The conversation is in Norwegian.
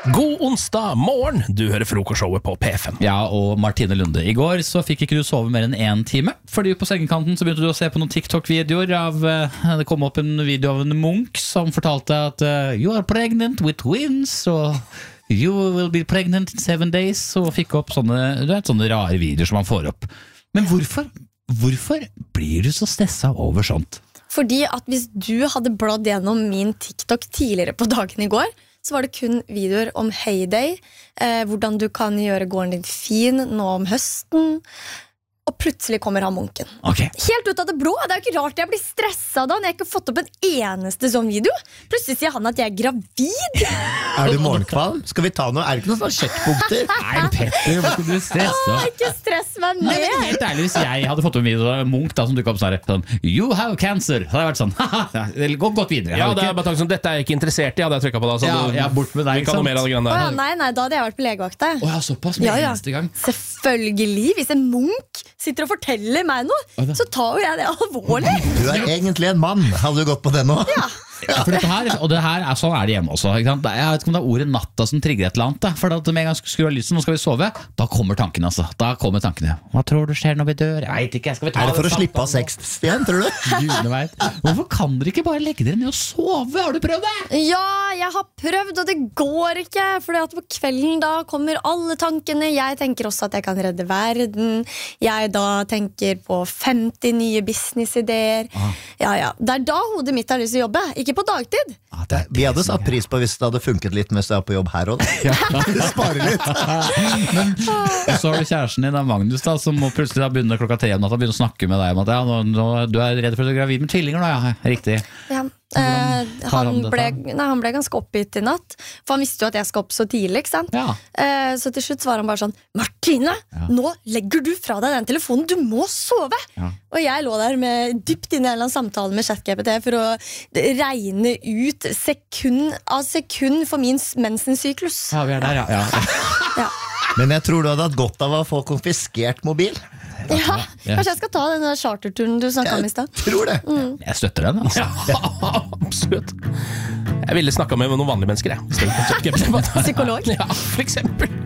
God onsdag morgen, du hører frokostshowet på P5. Ja, og Martine Lunde, i går så fikk ikke du sove mer enn 1 time, fordi på sengekanten så begynte du å se på noen TikTok-videoer av, det kom opp en video av en munk som fortalte at you are pregnant with twins, og you will be pregnant in 7 days, og fikk opp sånne rare videoer som man får opp. Men hvorfor blir du så stresset over sånt? Fordi at hvis du hadde bladd gjennom min TikTok tidligere på dagen i går, så var det kun videoer om Heyday, hvordan du kan gjøre gården din fin nå om høsten, og plutselig kommer han munken. Okay. Helt ut av det blå, det er jo ikke rart jeg blir stresset da, når jeg ikke har fått opp en eneste sånn video. Plutselig sier han at jeg er gravid. Er du morgenkvalm? Skal vi ta noe? Er det ikke noen sånne sjekkpunkter? Nei, Petter, hvorfor blir du stresset? Ikke stress meg Nei, men ned. helt ærlig, hvis jeg hadde fått en video av Munch da, som dukket opp sånn, you have cancer, så hadde jeg vært sånn, haha, eller gått videre. Ja, det er bare tanken som, dette er jeg ikke interessert i, hadde jeg trykket på da. Så Ja, bort med deg, vi kan noe mer av det greiene der. Nei, da hadde jeg vært på legevakta. Åja, såpass med eneste gang. Selvfølgelig, hvis en munk sitter og forteller meg noe, så tar jo jeg det alvorlig. Du er egentlig en mann. Hadde du gått på det nå? Ja. For dette her, og det her sånn er det hjemme også, ikke sant? Jeg vet ikke om det er ordet natta som trigger et eller annet da. For at med en gang skrur av lyset, nå skal vi sove, da kommer tankene altså. Da kommer tankene. Hva tror du skjer når vi dør? Jeg vet ikke, skal vi ta Er det for å slippe av sex igjen, tror du? Gudene vet. Hvorfor kan dere ikke bare legge dere ned og sove? Har du prøvd det? Ja, jeg har prøvd, og det går ikke. Fordi at på kvelden da kommer alle tankene. Jeg tenker også at jeg kan redde verden. Jeg da tenker på 50 nye businessideer. Ja. Det er da hodet mitt har lyst til å jobbe, ikke på dagtid. Vi hadde satt pris på hvis det hadde funket litt mens jeg er på jobb her også. Spare litt. Men så har du kjæresten din, Magnus, da, som må plutselig da begynne klokka 3 om natta, begynne å snakke med deg om at du er redd for at du er gravid med tvillinger da, ja, riktig. Ja. Han ble ganske oppgitt i natt, for han visste jo at jeg skal opp så tidlig, ikke sant? Ja. Så til slutt var han bare sånn, Martine, nå legger du fra deg den telefonen, du må sove. Og jeg lå der dypt inne i en eller annen samtale med ChatGPT for å regne ut sekund av sekund for min mensensyklus. Ja, vi er der, ja. Men jeg tror du hadde hatt godt av å få konfiskert mobil. Ja, kanskje jeg skal ta den der charterturen du snakket om i sted. Jeg tror det. Jeg støtter den, altså. Ja, absolutt. Jeg ville snakket med noen vanlige mennesker, jeg. Psykolog? Ja, for eksempel.